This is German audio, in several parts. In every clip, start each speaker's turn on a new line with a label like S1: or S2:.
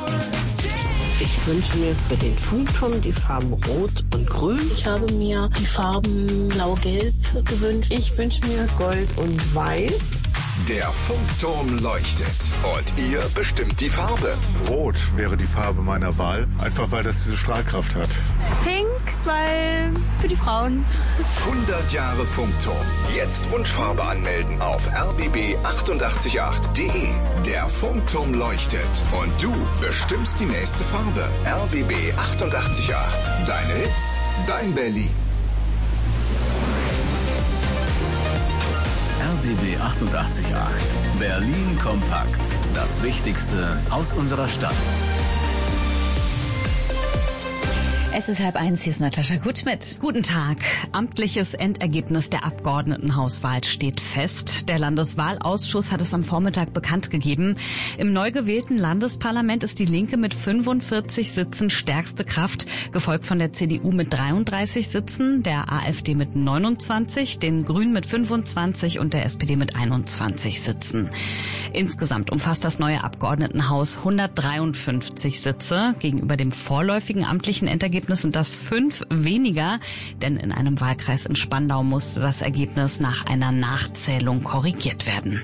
S1: Ich wünsche mir für den Funkturm die Farben Rot und Grün.
S2: Ich habe mir die Farben Blau-Gelb gewünscht.
S1: Ich wünsche mir Gold und Weiß.
S3: Der Funkturm leuchtet und ihr bestimmt die Farbe.
S4: Rot wäre die Farbe meiner Wahl, einfach weil das diese Strahlkraft hat.
S5: Pink, weil für die Frauen.
S3: 100 Jahre Funkturm. Jetzt Wunschfarbe anmelden auf rbb888.de. Der Funkturm leuchtet und du bestimmst die nächste Farbe. rbb888. Deine Hits, dein Berlin.
S6: RBB 88.8. Berlin kompakt. Das Wichtigste aus unserer Stadt.
S7: Es ist 12:30, hier ist Natascha Gutschmidt.
S8: Guten Tag. Amtliches Endergebnis der Abgeordnetenhauswahl steht fest. Der Landeswahlausschuss hat es am Vormittag bekannt gegeben. Im neu gewählten Landesparlament ist die Linke mit 45 Sitzen stärkste Kraft, gefolgt von der CDU mit 33 Sitzen, der AfD mit 29, den Grünen mit 25 und der SPD mit 21 Sitzen. Insgesamt umfasst das neue Abgeordnetenhaus 153 Sitze. Gegenüber dem vorläufigen amtlichen Endergebnis sind das 5 weniger, denn in einem Wahlkreis in Spandau musste das Ergebnis nach einer Nachzählung korrigiert werden.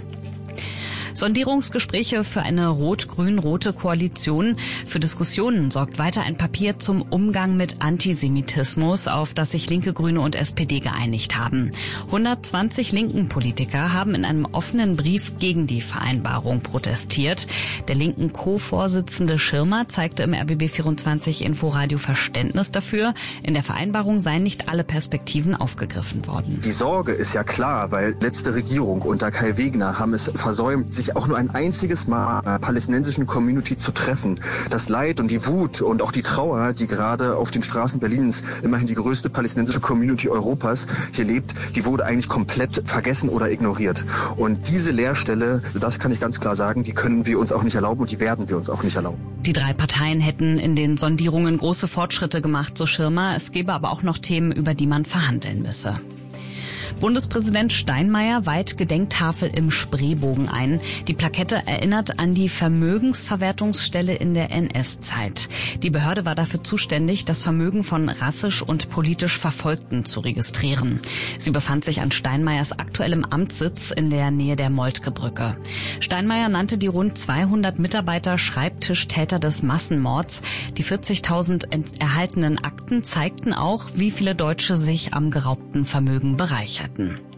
S8: Sondierungsgespräche für eine rot-grün-rote Koalition. Für Diskussionen sorgt weiter ein Papier zum Umgang mit Antisemitismus, auf das sich Linke, Grüne und SPD geeinigt haben. 120 linken Politiker haben in einem offenen Brief gegen die Vereinbarung protestiert. Der linken Co-Vorsitzende Schirmer zeigte im RBB24 Inforadio Verständnis dafür. In der Vereinbarung seien nicht alle Perspektiven aufgegriffen worden.
S9: Die Sorge ist ja klar, weil letzte Regierung unter Kai Wegner haben es versäumt, sich auch nur ein einziges Mal in der palästinensischen Community zu treffen. Das Leid und die Wut und auch die Trauer, die gerade auf den Straßen Berlins, immerhin die größte palästinensische Community Europas, hier lebt, die wurde eigentlich komplett vergessen oder ignoriert. Und diese Leerstelle, das kann ich ganz klar sagen, die können wir uns auch nicht erlauben und die werden wir uns auch nicht erlauben.
S8: Die 3 Parteien hätten in den Sondierungen große Fortschritte gemacht, so Schirmer. Es gäbe aber auch noch Themen, über die man verhandeln müsse. Bundespräsident Steinmeier weiht Gedenktafel im Spreebogen ein. Die Plakette erinnert an die Vermögensverwertungsstelle in der NS-Zeit. Die Behörde war dafür zuständig, das Vermögen von rassisch und politisch Verfolgten zu registrieren. Sie befand sich an Steinmeiers aktuellem Amtssitz in der Nähe der Moltke-Brücke. Steinmeier nannte die rund 200 Mitarbeiter Schreibtischtäter des Massenmords. Die 40.000 erhaltenen Akten zeigten auch, wie viele Deutsche sich am geraubten Vermögen bereicherten.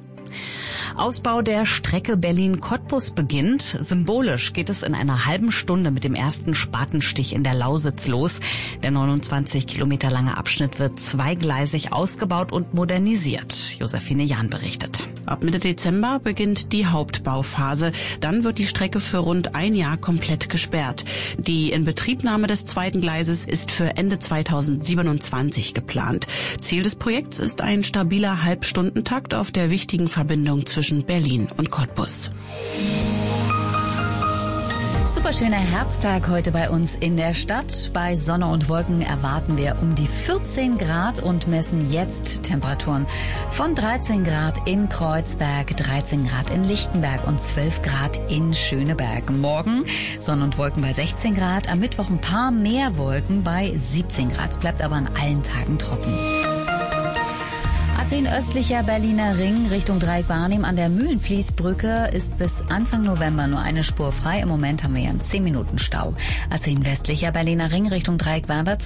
S8: Ausbau der Strecke Berlin-Cottbus beginnt. Symbolisch geht es in einer halben Stunde mit dem ersten Spatenstich in der Lausitz los. Der 29 Kilometer lange Abschnitt wird zweigleisig ausgebaut und modernisiert. Josephine Jahn berichtet.
S10: Ab Mitte Dezember beginnt die Hauptbauphase. Dann wird die Strecke für rund ein Jahr komplett gesperrt. Die Inbetriebnahme des zweiten Gleises ist für Ende 2027 geplant. Ziel des Projekts ist ein stabiler Halbstundentakt auf der wichtigen Verbindung zwischen Berlin und Cottbus.
S7: Superschöner Herbsttag heute bei uns in der Stadt. Bei Sonne und Wolken erwarten wir um die 14 Grad und messen jetzt Temperaturen von 13 Grad in Kreuzberg, 13 Grad in Lichtenberg und 12 Grad in Schöneberg. Morgen Sonne und Wolken bei 16 Grad, am Mittwoch ein paar mehr Wolken bei 17 Grad. Es bleibt aber an allen Tagen trocken. A10 östlicher Berliner Ring Richtung Dreieck Barnim an der Mühlenfließbrücke ist bis Anfang November nur eine Spur frei. Im Moment haben wir ja einen 10 Minuten Stau. A10 westlicher Berliner Ring Richtung Dreieck Werder